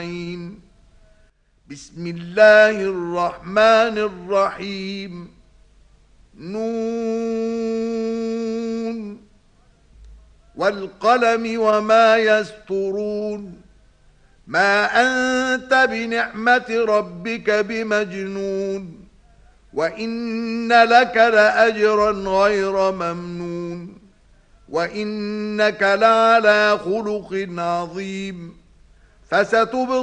أجمعين. بسم الله الرحمن الرحيم. نون والقلم وما يسطرون. ما أنت بنعمة ربك بمجنون. وإن لك لأجرا غير ممنون. وإنك لعلى خلق عظيم. فستبصر